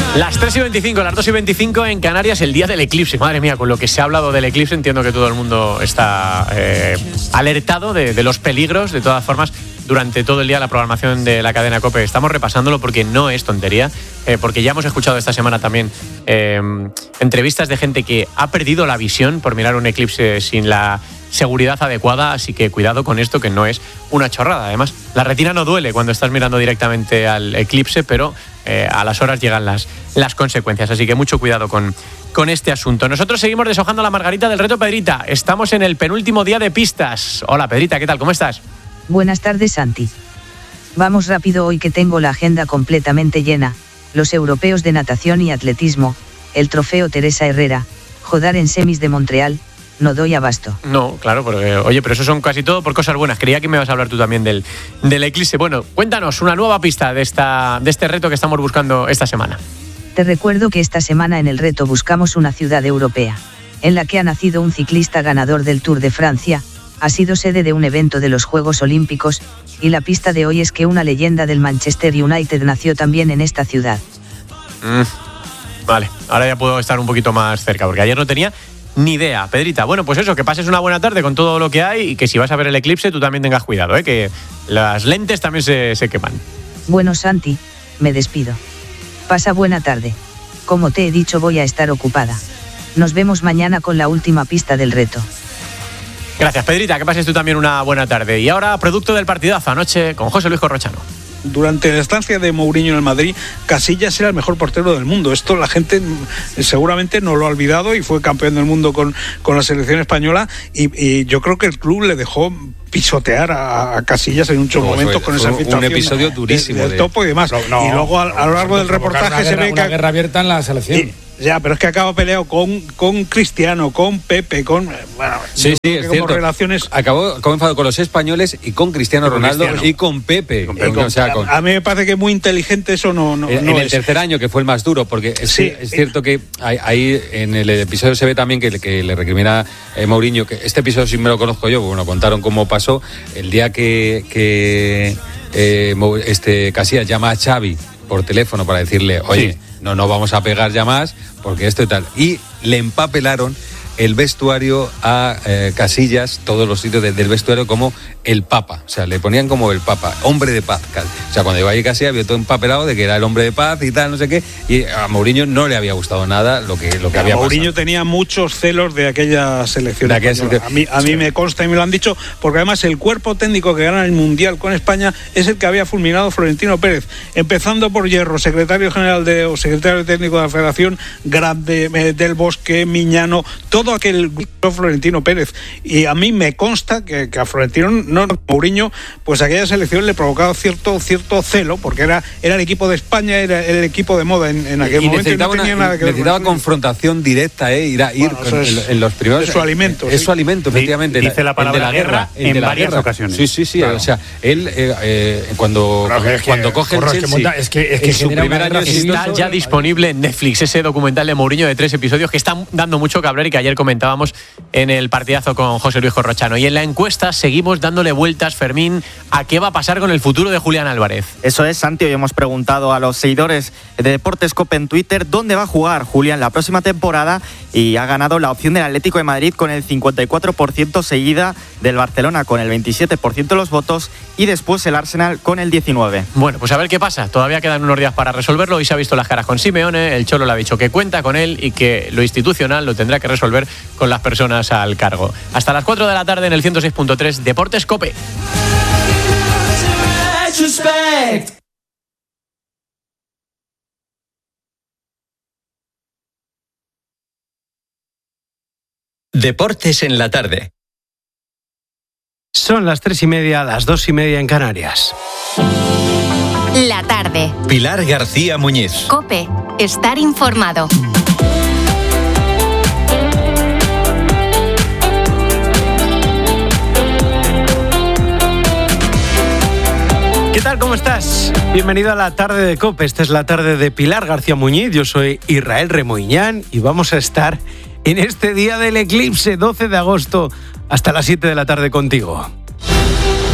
Las 3:25, las 2:25 en Canarias, el día del eclipse. Madre mía, con lo que se ha hablado del eclipse, entiendo que todo el mundo está alertado de los peligros. De todas formas, durante todo el día la programación de la cadena COPE estamos repasándolo porque no es tontería, porque ya hemos escuchado esta semana también entrevistas de gente que ha perdido la visión por mirar un eclipse sin la seguridad adecuada, así que cuidado con esto, que no es una chorrada. Además, la retina no duele cuando estás mirando directamente al eclipse, pero a las horas llegan las consecuencias, así que mucho cuidado con este asunto. Nosotros seguimos deshojando la margarita del reto Pedrita. Estamos en el penúltimo día de pistas. Hola Pedrita, ¿qué tal? ¿Cómo estás? Buenas tardes, Santi. Vamos rápido hoy que tengo la agenda completamente llena. Los europeos de natación y atletismo, el trofeo Teresa Herrera, Jodar en semis de Montreal. No doy abasto. No, claro, porque, oye, pero eso son casi todo por cosas buenas. Creía que me ibas a hablar tú también del eclipse. Bueno, cuéntanos una nueva pista de este reto que estamos buscando esta semana. Te recuerdo que esta semana en el reto buscamos una ciudad europea, en la que ha nacido un ciclista ganador del Tour de Francia, ha sido sede de un evento de los Juegos Olímpicos, y la pista de hoy es que una leyenda del Manchester United nació también en esta ciudad. Vale, ahora ya puedo estar un poquito más cerca, porque ayer no tenía ni idea. Pedrita, bueno, pues eso, que pases una buena tarde con todo lo que hay y que si vas a ver el eclipse tú también tengas cuidado, que las lentes también se queman. Bueno, Santi, me despido. Pasa buena tarde. Como te he dicho, voy a estar ocupada. Nos vemos mañana con la última pista del reto. Gracias, Pedrita, que pases tú también una buena tarde. Y ahora, producto del partidazo anoche con José Luis Corrochano. Durante la estancia de Mourinho en el Madrid, Casillas era el mejor portero del mundo. Esto la gente seguramente no lo ha olvidado y fue campeón del mundo con la selección española y yo creo que el club le dejó pisotear a Casillas en muchos momentos con esa filtración. Un episodio durísimo del topo y demás. Y luego a lo largo del reportaje se ve que... Una guerra abierta en la selección. Ya, pero es que acaba peleado con Cristiano, con Pepe, con... Bueno, sí, es cierto. Relaciones... Acabó enfadado con los españoles y con Cristiano Ronaldo y con Pepe. A mí me parece que es muy inteligente eso, no en el tercer año, que fue el más duro, porque es cierto que ahí en el episodio se ve también que le recrimina Mourinho, que este episodio sí me lo conozco yo, bueno, contaron cómo pasó el día que Casillas llama a Xavi por teléfono para decirle, oye... Sí. No vamos a pegar ya más, porque esto y tal. Y le empapelaron el vestuario a Casillas, todos los sitios del vestuario, como el Papa. O sea, le ponían como el Papa, hombre de paz. O sea, cuando iba ahí Casillas había todo empapelado de que era el hombre de paz y tal, no sé qué. Y a Mourinho no le había gustado nada lo que había pasado. Mourinho tenía muchos celos de aquella selección. A mí me consta y me lo han dicho, porque además el cuerpo técnico que gana el Mundial con España es el que había fulminado Florentino Pérez. Empezando por Hierro, secretario general o secretario técnico de la Federación, Grande, Del Bosque, Miñano, todo aquel grupo Florentino Pérez. Y a mí me consta que a Florentino, Mourinho, pues aquella selección le provocaba cierto celo, porque era el equipo de España, era el equipo de moda en aquel momento. Y no tenía nada que ver. Necesitaba confrontación directa, ir en los primeros. Es su alimento. Es su alimento, efectivamente. Dice la palabra de la guerra en varias ocasiones. Sí. Claro. O sea, él cuando coge el Chelsea, es que su primer año está ya disponible en Netflix, ese documental de Mourinho de 3 episodios que están dando mucho que hablar y que ayer comentábamos en el partidazo con José Luis Corrochano. Y en la encuesta seguimos dándole vueltas, Fermín, a qué va a pasar con el futuro de Julián Álvarez. Eso es, Santi. Hoy hemos preguntado a los seguidores de Deportes COPE en Twitter dónde va a jugar Julián la próxima temporada y ha ganado la opción del Atlético de Madrid con el 54%, seguida del Barcelona con el 27% de los votos y después el Arsenal con el 19%. Bueno, pues a ver qué pasa. Todavía quedan unos días para resolverlo. Hoy se ha visto las caras con Simeone, el Cholo le ha dicho que cuenta con él y que lo institucional lo tendrá que resolver con las personas al cargo. Hasta las 4 de la tarde en el 106.3 Deportes COPE. Deportes en la tarde. Son las 3:30, las 2:30 en Canarias. La tarde. Pilar García Muñiz. COPE. Estar informado. ¿Qué tal? ¿Cómo estás? Bienvenido a la tarde de COPE. Esta es la tarde de Pilar García Muñiz. Yo soy Israel Remoiñán y vamos a estar en este día del eclipse, 12 de agosto, hasta las 7 de la tarde contigo.